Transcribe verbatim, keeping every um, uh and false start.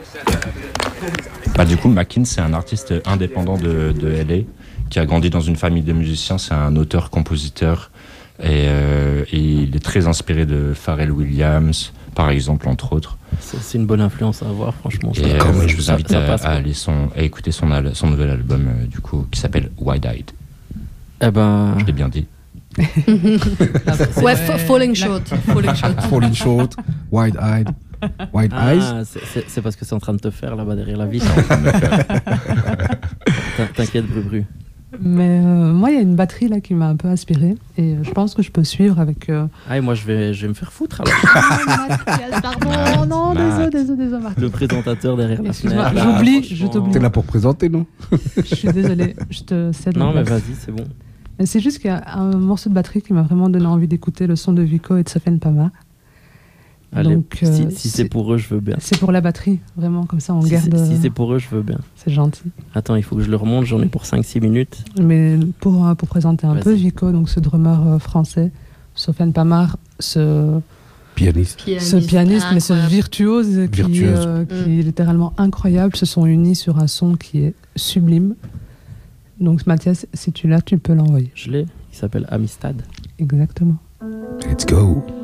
Bah, du coup, Makin, c'est un artiste indépendant de, de L A qui a grandi dans une famille de musiciens. C'est un auteur-compositeur et, euh, et il est très inspiré de Pharrell Williams, par exemple, entre autres. C'est, c'est une bonne influence à avoir, franchement. Et euh, ouais, je vous invite ça, ça à, passe, à, aller son, à écouter son, al- son nouvel album, euh, du coup, qui s'appelle Wide Eyed. Eh ben... Je l'ai bien dit. Ouais, f- falling short. Falling short. Falling short, wide eyed, wide ah, eyes. C'est, c'est, c'est parce que c'est en train de te faire là-bas derrière la vitre. T'inquiète, Bru Bru. Mais euh, moi, il y a une batterie là qui m'a un peu inspirée et euh, je pense que je peux suivre avec. Euh... Ah, et moi, je vais, je vais me faire foutre alors. Ah, pardon, non, désolé, désolé, désolé, Marc. Le présentateur derrière la fenêtre. Là, j'oublie, je t'oublie. T'es là pour présenter, non? Je suis désolée, je te cède. Non, mais vas-y, c'est bon. Mais c'est juste qu'il y a un morceau de batterie qui m'a vraiment donné envie d'écouter le son de Vico et de Sofiane Pamar. Allez, Donc, euh, si, si c'est, c'est pour eux, je veux bien. C'est pour la batterie, vraiment, comme ça on si garde. C'est, si c'est pour eux, je veux bien. C'est gentil. Attends, il faut que je le remonte, j'en ai pour cinq six minutes. Mais pour, euh, pour présenter un Vas-y. peu Vico, donc ce drummer euh, français, Sofiane Pamar, ce pianiste, pianiste ce pianiste, mais ce virtuose, virtuose. qui, euh, qui mm. est littéralement incroyable, se sont unis sur un son qui est sublime. Donc Mathias, si tu l'as, tu peux l'envoyer. Je l'ai, il s'appelle Amistad. Exactement. Let's go.